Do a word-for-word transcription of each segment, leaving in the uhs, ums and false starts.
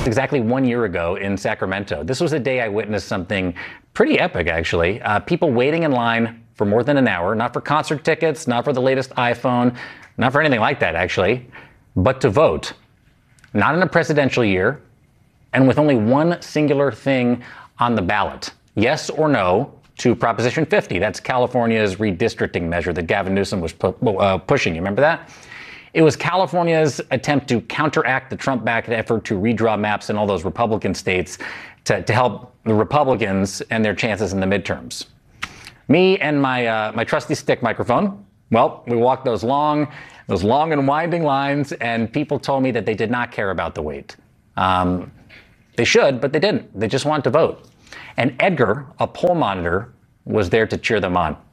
Exactly one year ago in Sacramento. This was a day I witnessed something pretty epic, actually. Uh, people waiting in line for more than an hour, not for concert tickets, not for the latest iPhone, not for anything like that, actually, but to vote. Not in a presidential year, and with only one singular thing on the ballot. Yes or no to Proposition fifty. That's California's redistricting measure that Gavin Newsom was pu- uh, pushing. You remember that? It was California's attempt to counteract the Trump-backed effort to redraw maps in all those Republican states to, to help the Republicans and their chances in the midterms. Me and my uh, my trusty stick microphone, well, we walked those long, those long and winding lines, and people told me that they did not care about the wait. Um, they should, but they didn't. They just wanted to vote. And Edgar, a poll monitor, was there to cheer them on.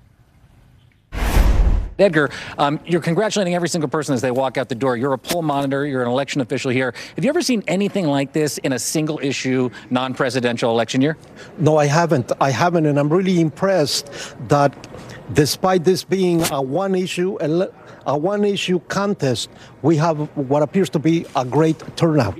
Edgar, um, you're congratulating every single person as they walk out the door. You're a poll monitor. You're an election official here. Have you ever seen anything like this in a single issue, non-presidential election year? No, I haven't. I haven't. And I'm really impressed that despite this being a one issue, a one issue contest, we have what appears to be a great turnout.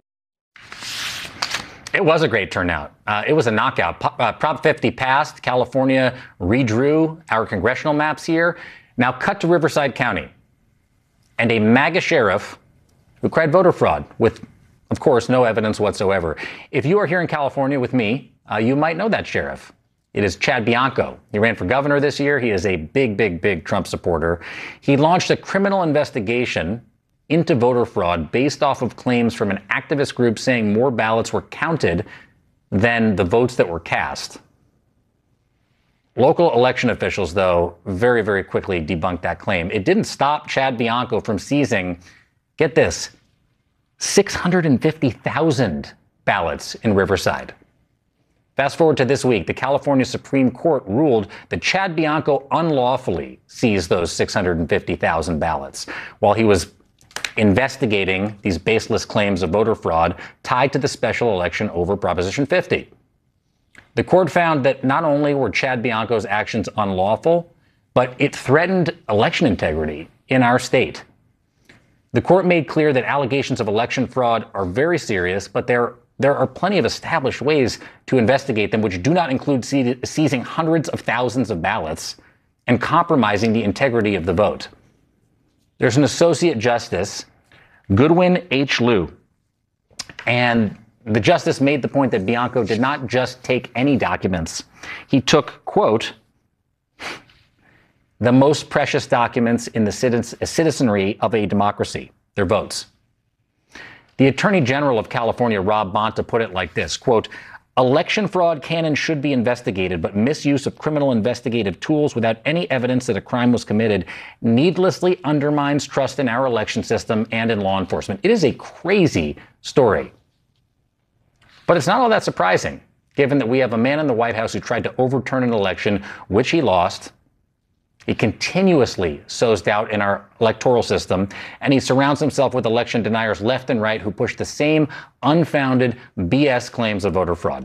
It was a great turnout. Uh, it was a knockout. P- uh, Prop fifty passed. California redrew our congressional maps here. Now cut to Riverside County and a MAGA sheriff who cried voter fraud with, of course, no evidence whatsoever. If you are here in California with me, uh, you might know that sheriff. It is Chad Bianco. He ran for governor this year. He is a big, big, big Trump supporter. He launched a criminal investigation into voter fraud based off of claims from an activist group saying more ballots were counted than the votes that were cast. Local election officials, though, very, very quickly debunked that claim. It didn't stop Chad Bianco from seizing, get this, six hundred fifty thousand ballots in Riverside. Fast forward to this week, the California Supreme Court ruled that Chad Bianco unlawfully seized those six hundred fifty thousand ballots while he was investigating these baseless claims of voter fraud tied to the special election over Proposition fifty. The court found that not only were Chad Bianco's actions unlawful, but it threatened election integrity in our state. The court made clear that allegations of election fraud are very serious, but there, there are plenty of established ways to investigate them, which do not include see- seizing hundreds of thousands of ballots and compromising the integrity of the vote. There's an associate justice, Goodwin H. Liu, and the justice made the point that Bianco did not just take any documents. He took, quote, the most precious documents in the citizenry of a democracy, their votes. The Attorney General of California, Rob Bonta, put it like this, quote, election fraud can and should be investigated, but misuse of criminal investigative tools without any evidence that a crime was committed needlessly undermines trust in our election system and in law enforcement. It is a crazy story. But it's not all that surprising, given that we have a man in the White House who tried to overturn an election, which he lost. He continuously sows doubt in our electoral system, and he surrounds himself with election deniers left and right who push the same unfounded B S claims of voter fraud.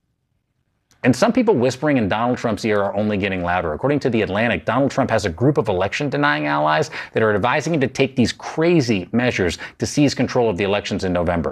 And some people whispering in Donald Trump's ear are only getting louder. According to The Atlantic, Donald Trump has a group of election-denying allies that are advising him to take these crazy measures to seize control of the elections in November.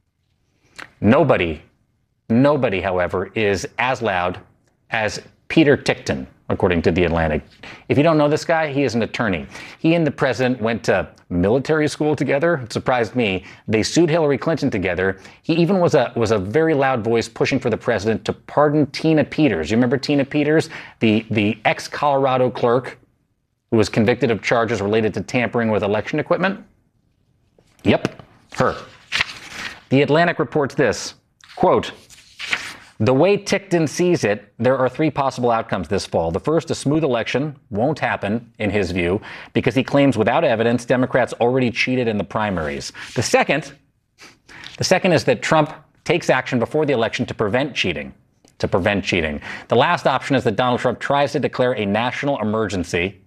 Nobody, nobody, however, is as loud as Peter Tickton, according to The Atlantic. If you don't know this guy, he is an attorney. He and the president went to military school together. It surprised me. They sued Hillary Clinton together. He even was a was a very loud voice pushing for the president to pardon Tina Peters. You remember Tina Peters, the, the ex-Colorado clerk who was convicted of charges related to tampering with election equipment? Yep, her. The Atlantic reports this, quote, the way Tickton sees it, there are three possible outcomes this fall. The first, a smooth election won't happen, in his view, because he claims without evidence Democrats already cheated in the primaries. The second, the second is that Trump takes action before the election to prevent cheating, to prevent cheating. The last option is that Donald Trump tries to declare a national emergency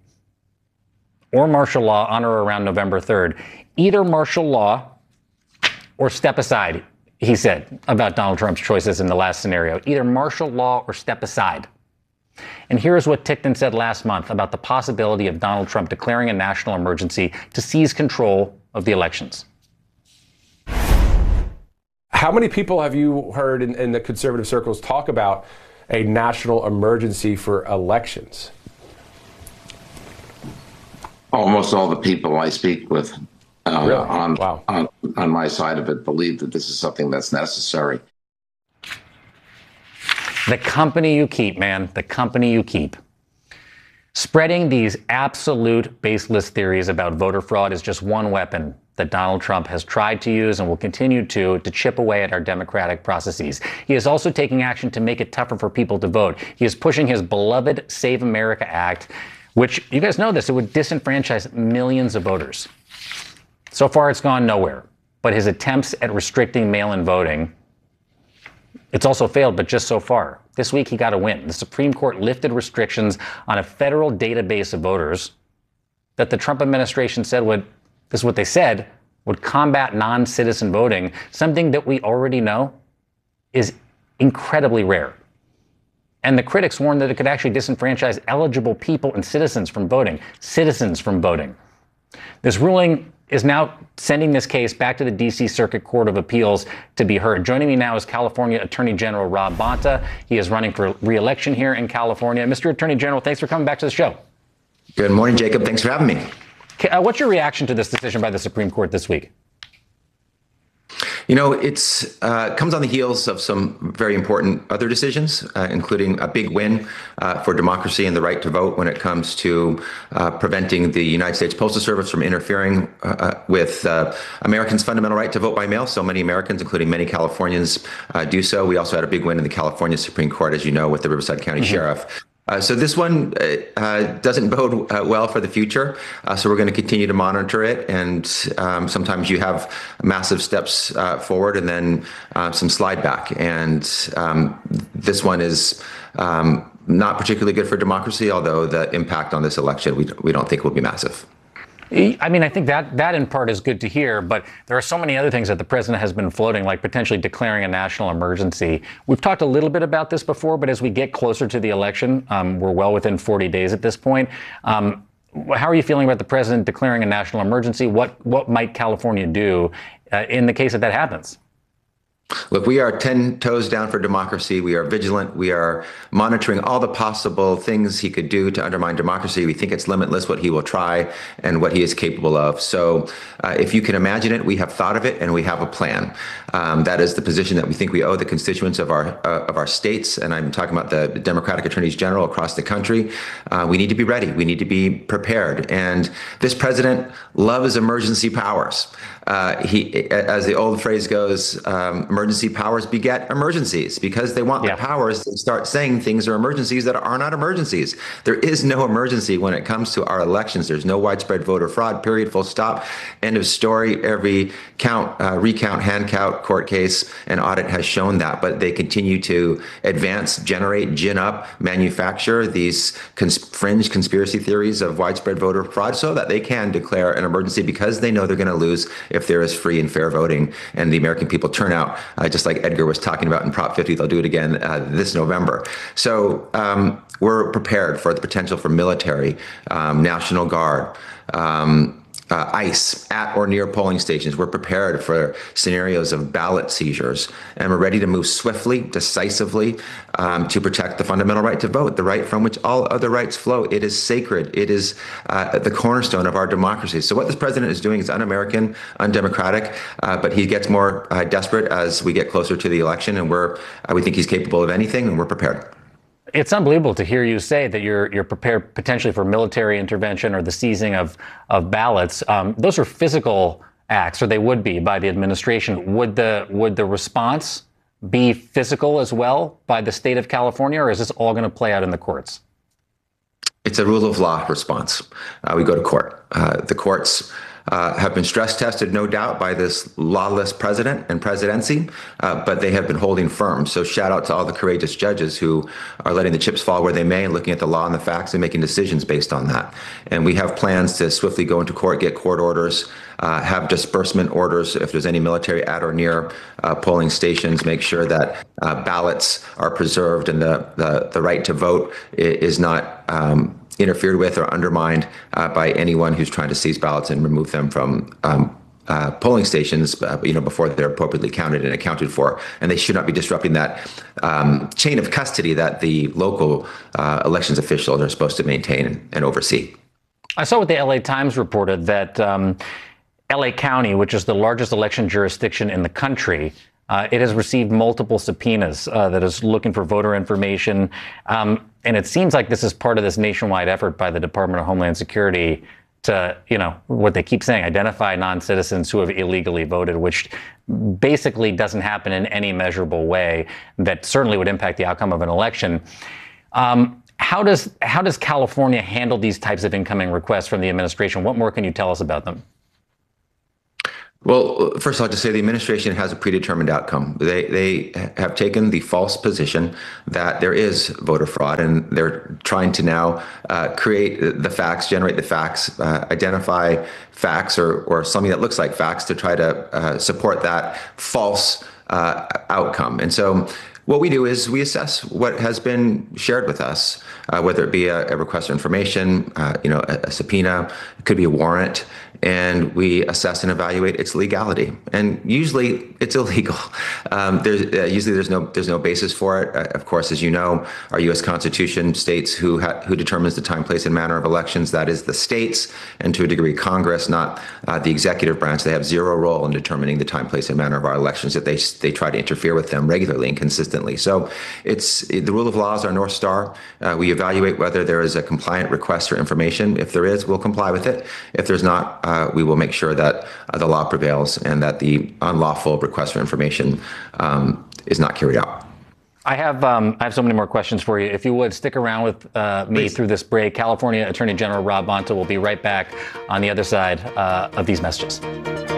or martial law on or around November third. Either martial law or step aside, he said about Donald Trump's choices in the last scenario. Either martial law or step aside. And here's what Tickton said last month about the possibility of Donald Trump declaring a national emergency to seize control of the elections. How many people have you heard in, in the conservative circles talk about a national emergency for elections? Almost all the people I speak with uh, Really? on, Wow. on on my side of it believe that this is something that's necessary. The company you keep, man, the company you keep. Spreading these absolute baseless theories about voter fraud is just one weapon that Donald Trump has tried to use and will continue to to chip away at our democratic processes. He is also taking action to make it tougher for people to vote. He is pushing his beloved Save America Act, which, you guys know this, it would disenfranchise millions of voters. So far, it's gone nowhere. But his attempts at restricting mail-in voting, it's also failed, but just so far. This week, he got a win. The Supreme Court lifted restrictions on a federal database of voters that the Trump administration said would, this is what they said, would combat non-citizen voting, something that we already know is incredibly rare. And the critics warned that it could actually disenfranchise eligible people and citizens from voting, citizens from voting. This ruling is now sending this case back to the D C Circuit Court of Appeals to be heard. Joining me now is California Attorney General Rob Bonta. He is running for re-election here in California. Mister Attorney General, thanks for coming back to the show. Good morning, Jacob. Thanks for having me. Uh, what's your reaction to this decision by the Supreme Court this week? You know, it's uh, comes on the heels of some very important other decisions, uh, including a big win uh, for democracy and the right to vote when it comes to uh, preventing the United States Postal Service from interfering uh, with uh, Americans' fundamental right to vote by mail. So many Americans, including many Californians, uh, do so. We also had a big win in the California Supreme Court, as you know, with the Riverside County mm-hmm. Sheriff. Uh, so this one uh, doesn't bode uh, well for the future. Uh, so we're going to continue to monitor it. And um, sometimes you have massive steps uh, forward and then uh, some slide back. And um, this one is um, not particularly good for democracy, although the impact on this election we, we don't think will be massive. I mean, I think that that in part is good to hear, but there are so many other things that the president has been floating, like potentially declaring a national emergency. We've talked a little bit about this before, but as we get closer to the election, um, we're well within forty days at this point. Um, how are you feeling about the president declaring a national emergency? What what might California do uh, in the case that that happens? Look, we are ten toes down for democracy. We are vigilant. We are monitoring all the possible things he could do to undermine democracy. We think it's limitless what he will try and what he is capable of. So uh, if you can imagine it, we have thought of it and we have a plan. Um, that is the position that we think we owe the constituents of our uh, of our states. And I'm talking about the Democratic attorneys general across the country. Uh, we need to be ready. We need to be prepared. And this president loves emergency powers. Uh, he, as the old phrase goes, um, emergency powers beget emergencies. Because they want yeah. the powers to start saying things are emergencies that are not emergencies. There is no emergency when it comes to our elections. There's no widespread voter fraud, period, full stop, end of story. Every count, uh, recount, hand count, court case, and audit has shown that. But they continue to advance, generate, gin up, manufacture these cons- fringe conspiracy theories of widespread voter fraud so that they can declare an emergency because they know they're going to lose if there is free and fair voting and the American people turn out, uh, just like Edgar was talking about in Prop fifty. They'll do it again uh, this November. So um, we're prepared for the potential for military, um, National Guard, um, Uh, ICE at or near polling stations. We're prepared for scenarios of ballot seizures, and we're ready to move swiftly, decisively um, to protect the fundamental right to vote, the right from which all other rights flow. It is sacred. It is uh, the cornerstone of our democracy. So what this president is doing is un-American, undemocratic, uh, but he gets more uh, desperate as we get closer to the election, and we're uh, we think he's capable of anything, and we're prepared. It's unbelievable to hear you say that you're you're prepared potentially for military intervention or the seizing of of ballots. Um, those are physical acts, or they would be by the administration. Would the would the response be physical as well by the state of California, or is this all going to play out in the courts? It's a rule of law response. Uh, we go to court. Uh, the courts Uh, have been stress tested, no doubt, by this lawless president and presidency, uh, but they have been holding firm. So shout out to all the courageous judges who are letting the chips fall where they may and looking at the law and the facts and making decisions based on that. And we have plans to swiftly go into court, get court orders, uh, have disbursement orders if there's any military at or near uh, polling stations, make sure that uh, ballots are preserved and the, the, the right to vote is not um, interfered with or undermined uh, by anyone who's trying to seize ballots and remove them from um, uh, polling stations, uh, you know, before they're appropriately counted and accounted for, and they should not be disrupting that um, chain of custody that the local uh, elections officials are supposed to maintain and oversee. I saw what the L A Times reported that um, L A County, which is the largest election jurisdiction in the country, uh, it has received multiple subpoenas uh, that is looking for voter information. Um, and it seems like this is part of this nationwide effort by the Department of Homeland Security to, you know, what they keep saying, identify non-citizens who have illegally voted, which basically doesn't happen in any measurable way that certainly would impact the outcome of an election. Um, how does how does California handle these types of incoming requests from the administration? What more can you tell us about them? Well, first of all, to say the administration has a predetermined outcome. They they have taken the false position that there is voter fraud, and they're trying to now uh, create the facts, generate the facts, uh, identify facts or or something that looks like facts to try to uh, support that false uh, outcome. And so what we do is we assess what has been shared with us, uh, whether it be a, a request for information, uh, you know, a, a subpoena, it could be a warrant, and we assess and evaluate its legality. And usually it's illegal. Um, there's uh, usually there's no there's no basis for it. Uh, of course, as you know, our U S Constitution states who ha- who determines the time, place, and manner of elections. That is the states, and to a degree, Congress, not uh, the executive branch. They have zero role in determining the time, place, and manner of our elections. That they they try to interfere with them regularly and consistently. So it's the rule of law is our North Star. Uh, we evaluate whether there is a compliant request for information. If there is, we'll comply with it. If there's not, uh, we will make sure that uh, the law prevails and that the unlawful request for information um, is not carried out. I have um, I have so many more questions for you. If you would stick around with uh, me Please. through this break, California Attorney General Rob Bonta will be right back on the other side uh, of these messages.